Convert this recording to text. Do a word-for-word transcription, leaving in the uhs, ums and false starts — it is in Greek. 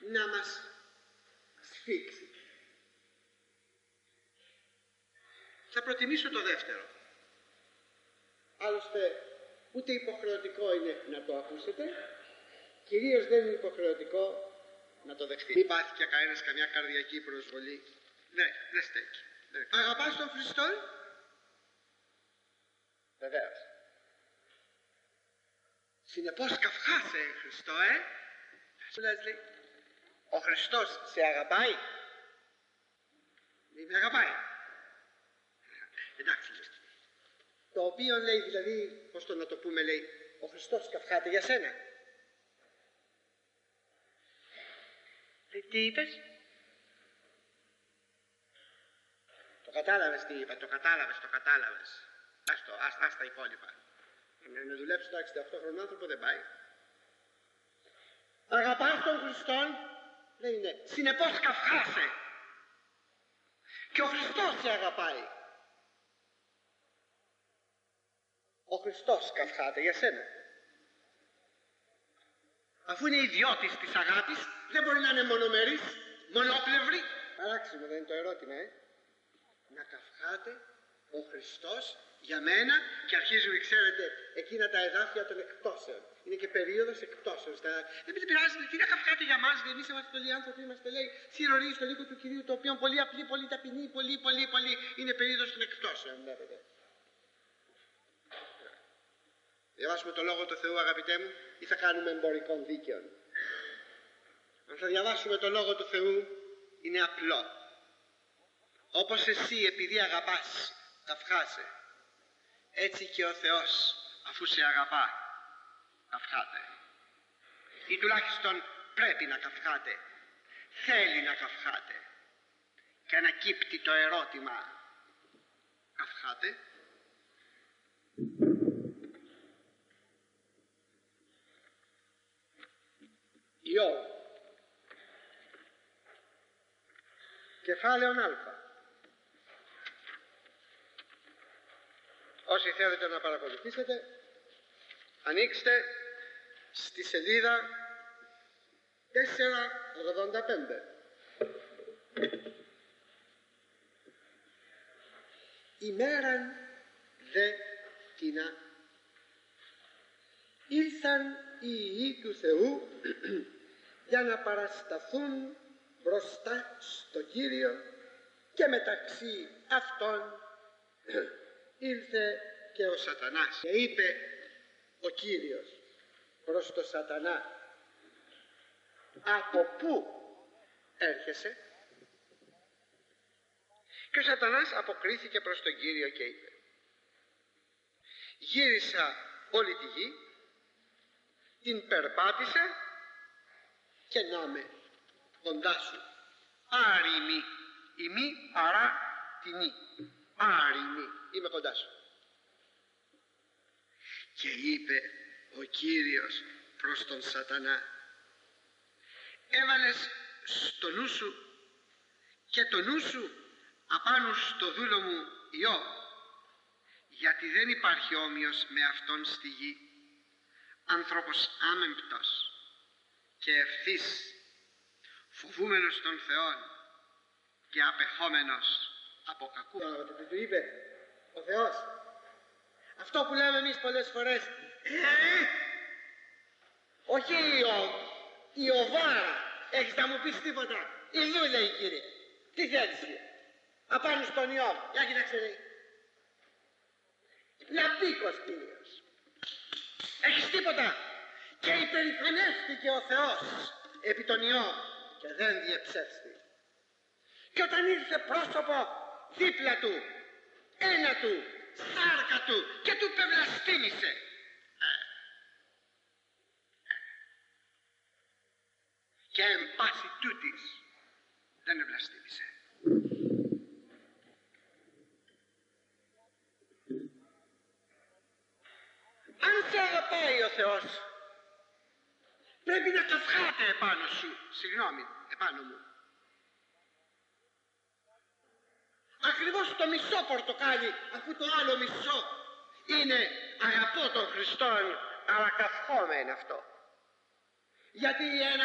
να μας σφίξει. Θα προτιμήσω το δεύτερο. Άλλωστε ούτε υποχρεωτικό είναι να το ακούσετε, κυρίως δεν είναι υποχρεωτικό να το δεχτείτε. Μην πάθει και κανένας καμιά καρδιακή προσβολή. Ναι, δεν στέκει. Δεν. Αγαπάς τον Χριστό? Βεβαίως. Συνεπώς καυχάσαι Χριστό, ε! Σου λες, λέει, ο Χριστός σε αγαπάει? Μη με αγαπάει. Εντάξει, λέει. Το οποίο λέει, δηλαδή, πώς το να το πούμε, λέει, ο Χριστός καυχάται για σένα. Λέει, τι είπες? Το κατάλαβες τι είπα, το κατάλαβες, το κατάλαβες. Ας το, ας, ας τα υπόλοιπα. Να δουλέψει το εξήντα οκτώ χρονών άνθρωπο δεν πάει. Αγαπάς τον Χριστόν? Λέει ναι. Συνεπώς καυχάσαι. Και ο Χριστός σε αγαπάει. Ο Χριστός καυχάται για σένα. Αφού είναι ιδιώτης της αγάπης, δεν μπορεί να είναι μονομερής, μονόπλευρη. Παράξενο δεν είναι το ερώτημα, ε. Να καυχάται ο Χριστός για μένα, και αρχίζουν, ξέρετε, εκείνα τα εδάφια των εκπτώσεων. Είναι και περίοδος εκπτώσεων. Στα... Δεν πειράζει, τι να καυχάται για μας, γιατί εμείς είμαστε πολλοί άνθρωποι, είμαστε, λέει, συρροροί στο λύκο του Κυρίου, το οποίο πολύ απλή, πολύ ταπεινή, πολύ, πολύ, πολύ είναι περίοδος των εκπτώσεων, βλέπετε. Διαβάσουμε το Λόγο του Θεού, αγαπητέ μου, ή θα κάνουμε εμπορικών δίκαιων? Αν θα διαβάσουμε το Λόγο του Θεού, είναι απλό. Όπως εσύ, επειδή αγαπάς, καυχάσαι, έτσι και ο Θεός, αφού σε αγαπά, καυχάται. Ή τουλάχιστον πρέπει να καυχάται, θέλει να καυχάται. Και ανακύπτει το ερώτημα, καυχάται? Ιώβ, κεφάλαιον Α. Όσοι θέλετε να παρακολουθήσετε, ανοίξτε στη σελίδα τετρακόσια ογδόντα πέντε. Ημέραν δε τινά ήλθαν οι ιοί του Θεού για να παρασταθούν μπροστά στο Κύριο, και μεταξύ αυτών ήλθε και ο Σατανάς. Και είπε ο Κύριος προς το Σατανά, από πού έρχεσαι? Και ο Σατανάς αποκρίθηκε προς τον Κύριο και είπε, γύρισα όλη τη γη, την περπάτησα και να με κοντά σου. Άρημη, ημί αρά τινή. Άρημη, είμαι κοντά σου. Και είπε ο Κύριος προς τον Σατανά, έβαλες στο νου σου και το νου σου απάνω στο δούλο μου Ιώβ, γιατί δεν υπάρχει όμοιος με αυτόν στη γη, άνθρωπος άμεμπτος και ευθύς, φοβούμενος των Θεών και απεχόμενος από κακού. Του είπε ο Θεός αυτό που λέμε εμείς πολλές φορές, ε, όχι Ιώβ, Ιωβάρα, έχεις να μου πεις τίποτα? Ιδού, λέει, Κύριε, τι θέλεις? Απάνω στον Ιώβ, για κοιτάξτε, λέει, λαμπίκος Κύριος, έχεις τίποτα? Και υπερηφανεύτηκε ο Θεός επί τον Ιώβ και δεν διεψεύστη. Και όταν ήρθε πρόσωπο δίπλα του, ένα του, σάρκα του, και του πευλαστήμησε. Και εν πάση τούτης δεν ευλαστήμησε. Αν σε αγαπάει ο Θεός, πρέπει να καυχάται επάνω σου, συγγνώμη, επάνω μου. Ακριβώς το μισό πορτοκάλι, αφού το άλλο μισό είναι αγαπώ τον Χριστόν, αλλά καυχόμαι είναι αυτό. Γιατί ένα